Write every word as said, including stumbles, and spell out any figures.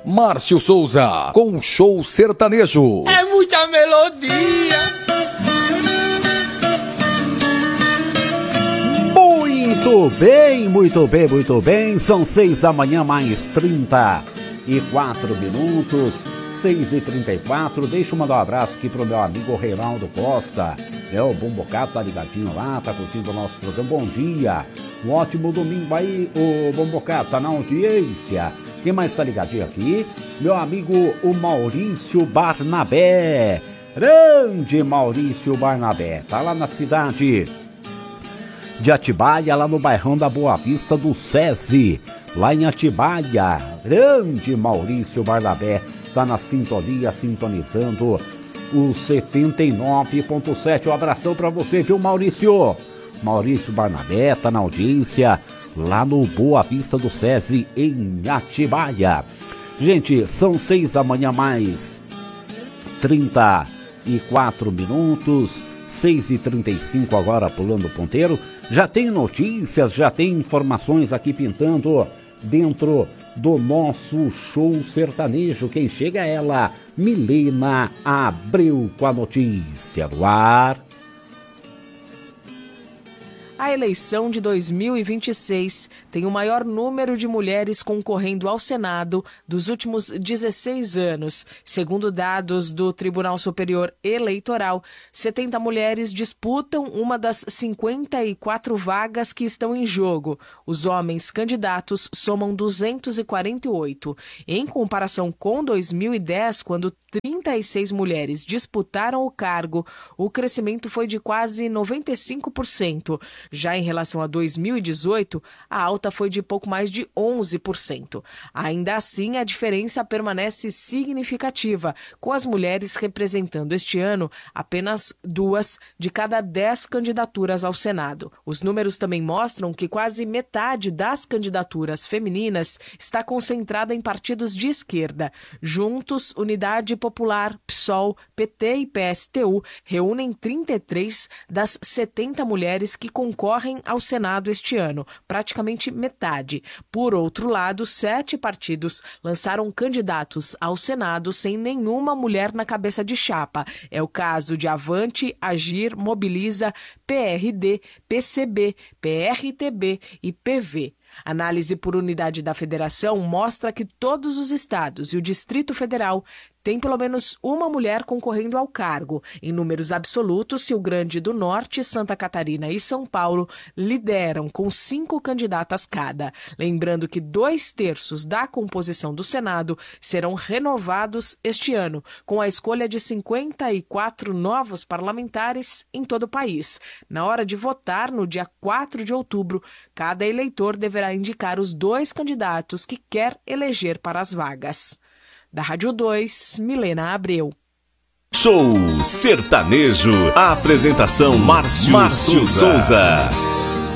Márcio Souza, com o Show Sertanejo. É muita melodia. Muito bem, muito bem, muito bem. São seis da manhã, mais trinta e quatro minutos. seis e trinta e quatro. Deixa eu mandar um abraço aqui pro meu amigo Reinaldo Costa. É, o Bombocato tá ligadinho lá, tá curtindo o nosso programa. Bom dia. Um ótimo domingo aí, o Bombocato tá na audiência. Quem mais tá ligadinho aqui? Meu amigo, o Maurício Barnabé. Grande Maurício Barnabé. Tá lá na cidade de Atibaia, lá no bairrão da Boa Vista do SESI. Lá em Atibaia. Grande Maurício Barnabé. Tá na sintonia, sintonizando o setenta e nove ponto sete. Um abração pra você, viu, Maurício? Maurício Barnabé tá na audiência lá no Boa Vista do SESI, em Atibaia. Gente, são seis da manhã, mais trinta e quatro minutos, seis e trinta e cinco agora, pulando o ponteiro. Já tem notícias, já tem informações aqui pintando dentro do nosso Show Sertanejo. Quem chega é ela, Milena Abreu, com a notícia no ar. A eleição de dois mil e vinte e seis tem o maior número de mulheres concorrendo ao Senado dos últimos dezesseis anos. Segundo dados do Tribunal Superior Eleitoral, setenta mulheres disputam uma das cinquenta e quatro vagas que estão em jogo. Os homens candidatos somam duzentos e quarenta e oito. Em comparação com dois mil e dez, quando trinta e seis mulheres disputaram o cargo, o crescimento foi de quase noventa e cinco por cento. Já em relação a dois mil e dezoito, a alta foi de pouco mais de onze por cento. Ainda assim, a diferença permanece significativa, com as mulheres representando este ano apenas duas de cada dez candidaturas ao Senado. Os números também mostram que quase metade das candidaturas femininas está concentrada em partidos de esquerda. Juntos, Unidade Popular, PSOL, P T e P S T U reúnem trinta e três das setenta mulheres que concorrem ao Senado este ano, praticamente metade. Por outro lado, sete partidos lançaram candidatos ao Senado sem nenhuma mulher na cabeça de chapa. É o caso de Avante, Agir, Mobiliza, P R D, P C B, P R T B e P V. Análise por unidade da federação mostra que todos os estados e o Distrito Federal têm pelo menos uma mulher concorrendo ao cargo. Em números absolutos, Rio Grande do Norte, Santa Catarina e São Paulo lideram com cinco candidatas cada. Lembrando que dois terços da composição do Senado serão renovados este ano, com a escolha de cinquenta e quatro novos parlamentares em todo o país. Na hora de votar, no dia quatro de outubro, cada eleitor deverá indicar os dois candidatos que quer eleger para as vagas. Da Rádio dois, Milena Abreu. Show Sertanejo. A apresentação Márcio, Márcio Souza.